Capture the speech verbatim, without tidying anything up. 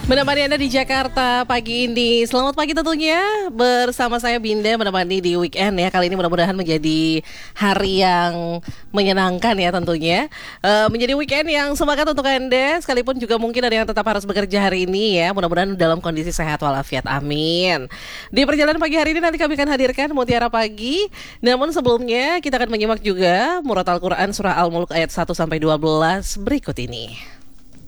Menemani Anda di Jakarta pagi ini. Selamat pagi tentunya. Bersama saya Binda menemani di weekend ya. Kali ini mudah-mudahan menjadi hari yang menyenangkan ya tentunya. uh, Menjadi weekend yang semangat untuk Anda. Sekalipun juga mungkin ada yang tetap harus bekerja hari ini ya. Mudah-mudahan dalam kondisi sehat walafiat, amin. Di perjalanan pagi hari ini nanti kami akan hadirkan Mutiara Pagi. Namun sebelumnya kita akan menyimak juga Murat Al-Quran Surah Al-Mulk ayat satu sampai dua belas berikut ini.